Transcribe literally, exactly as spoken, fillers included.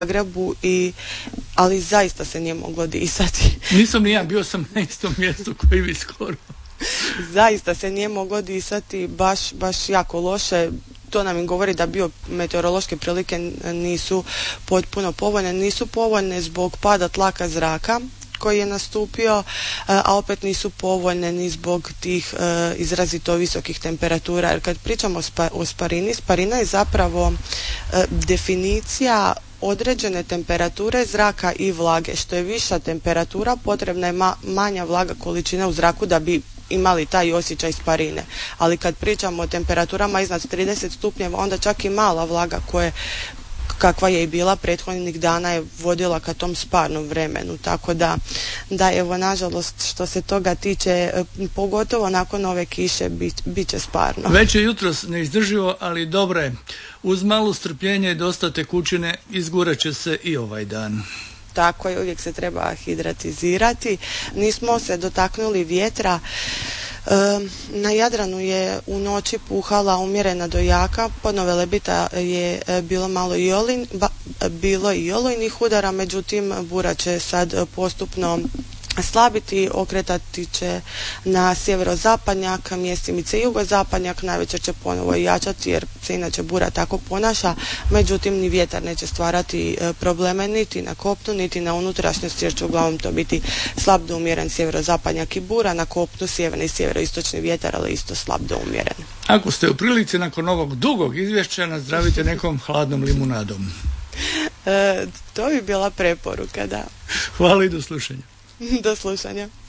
Zagrebu, i, ali zaista se nije moglo disati. Nisam ni ja, bio sam na istom mjestu koji vi skoro. Zaista se nije moglo disati, baš, baš jako loše. To nam i govori da bio meteorološke prilike nisu potpuno povoljne. Nisu povoljne zbog pada tlaka zraka koji je nastupio, a opet nisu povoljne ni zbog tih e, izrazito visokih temperatura. Jer kad pričamo o, spa, o sparini, sparina je zapravo e, definicija određene temperature zraka i vlage. Što je viša temperatura, potrebna je ma, manja vlaga količina u zraku da bi imali taj osjećaj sparine. Ali kad pričamo o temperaturama iznad trideset stupnjeva, onda čak i mala vlaga koje kakva je i bila prethodnih dana je vodila ka tom sparnom vremenu. Tako da, da evo, nažalost, što se toga tiče, pogotovo nakon ove kiše, bit, bit će sparno. Već je jutros neizdrživo, ali dobro je. Uz malo strpljenja i dosta tekućine izgurat će se i ovaj dan. Tako je, uvijek se treba hidratizirati. Nismo se dotaknuli vjetra. Na Jadranu je u noći puhala umjerena do jaka, podno Velebita je bilo malo i olin, ba, bilo i olujnih udara, međutim bura će sad postupno slabiti, okretati će na sjeverozapadnjak, mjestimice jugozapadnjak, najveće će ponovo jačati jer se inače bura tako ponaša, međutim ni vjetar neće stvarati probleme niti na kopnu, niti na unutrašnjosti, jer će uglavnom to biti slab do umjeren sjeverozapadnjak i bura, na kopnu sjeverni i sjeveroistočni vjetar, ali isto slab do umjeren. Ako ste u prilici nakon ovog dugog izvješća, nazdravite nekom hladnom limunadom. E, to bi bila preporuka, da. Hvala i do slušanja. Do slušanja.